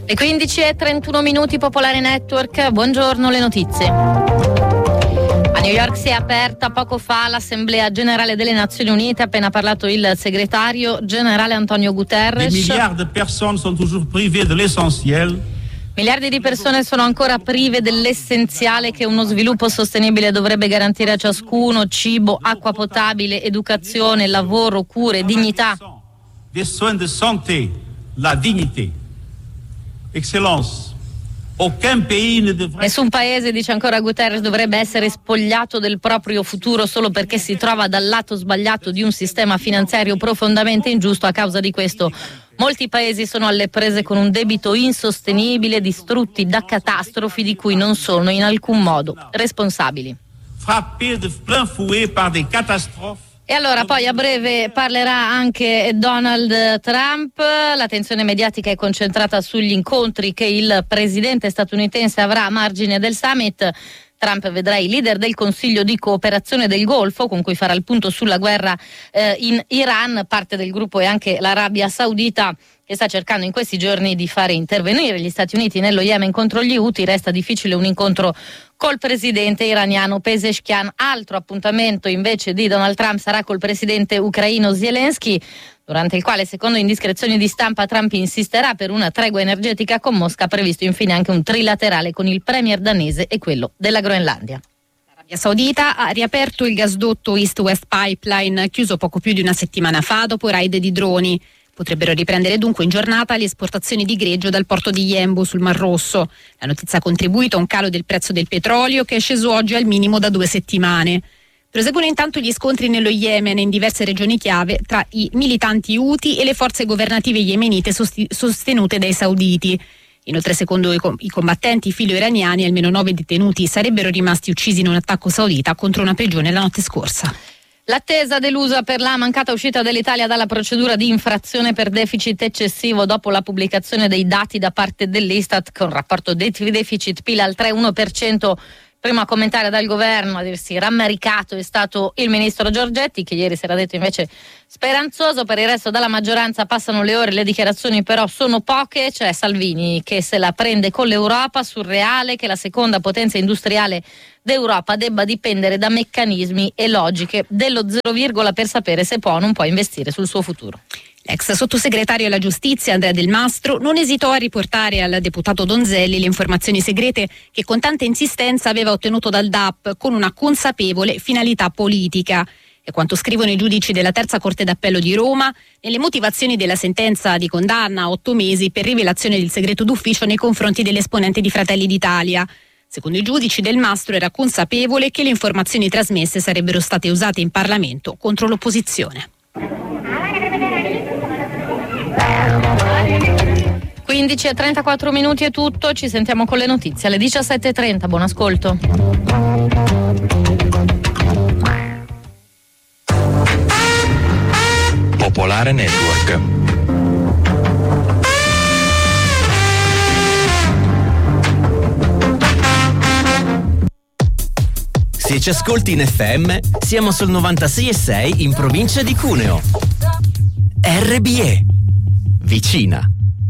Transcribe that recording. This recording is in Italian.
Le 15:31, Popolare Network, buongiorno, le notizie. A New York si è aperta poco fa l'Assemblea Generale delle Nazioni Unite, ha appena parlato il segretario generale Antonio Guterres. Des milliards de personnes sont toujours privées de l'essentiel. Miliardi di persone sono ancora prive dell'essenziale che uno sviluppo sostenibile dovrebbe garantire a ciascuno: cibo, acqua potabile, educazione, lavoro, cure, dignità. Des soins de santé, la dignité. Excellence. Nessun paese, dice ancora Guterres, dovrebbe essere spogliato del proprio futuro solo perché si trova dal lato sbagliato di un sistema finanziario profondamente ingiusto. A causa di questo molti paesi sono alle prese con un debito insostenibile, distrutti da catastrofi di cui non sono in alcun modo responsabili. Frappés de plein fouet par des catastrophes. E allora poi a breve parlerà anche Donald Trump. L'attenzione mediatica è concentrata sugli incontri che il presidente statunitense avrà a margine del summit. Trump vedrà i leader del Consiglio di cooperazione del Golfo, con cui farà il punto sulla guerra in Iran. Parte del gruppo è anche l'Arabia Saudita, che sta cercando in questi giorni di fare intervenire gli Stati Uniti nello Yemen contro gli Houthi. Resta difficile un incontro col presidente iraniano Pezeshkian. Altro appuntamento invece di Donald Trump sarà col presidente ucraino Zelensky, durante il quale, secondo indiscrezioni di stampa, Trump insisterà per una tregua energetica con Mosca. Previsto infine anche un trilaterale con il premier danese e quello della Groenlandia. L'Arabia Saudita ha riaperto il gasdotto East-West Pipeline, chiuso poco più di una settimana fa dopo raid di droni. Potrebbero riprendere dunque in giornata le esportazioni di greggio dal porto di Yanbu sul Mar Rosso. La notizia ha contribuito a un calo del prezzo del petrolio, che è sceso oggi al minimo da 2 settimane. Proseguono intanto gli scontri nello Yemen e in diverse regioni chiave tra i militanti Houthi e le forze governative yemenite sostenute dai sauditi. Inoltre, secondo i combattenti filo-iraniani, almeno 9 detenuti sarebbero rimasti uccisi in un attacco saudita contro una prigione la notte scorsa. L'attesa delusa per la mancata uscita dell'Italia dalla procedura di infrazione per deficit eccessivo dopo la pubblicazione dei dati da parte dell'Istat con rapporto deficit-PIL al 3,1%. Primo a commentare dal governo, a dirsi rammaricato, è stato il ministro Giorgetti, che ieri si era detto invece speranzoso. Per il resto dalla maggioranza passano le ore, le dichiarazioni però sono poche. C'è Salvini che se la prende con l'Europa, surreale che la seconda potenza industriale d'Europa debba dipendere da meccanismi e logiche dello 0, per sapere se può o non può investire sul suo futuro. L'ex sottosegretario alla giustizia Andrea Del Mastro non esitò a riportare al deputato Donzelli le informazioni segrete che con tanta insistenza aveva ottenuto dal DAP con una consapevole finalità politica. E quanto scrivono i giudici della Terza Corte d'Appello di Roma nelle motivazioni della sentenza di condanna a 8 mesi per rivelazione del segreto d'ufficio nei confronti dell'esponente di Fratelli d'Italia. Secondo i giudici, Del Mastro era consapevole che le informazioni trasmesse sarebbero state usate in Parlamento contro l'opposizione. 15:34 è tutto, ci sentiamo con le notizie alle 17:30, buon ascolto. Popolare Network. Se ci ascolti in FM, siamo sul 96,6 in provincia di Cuneo. RBE, vicina.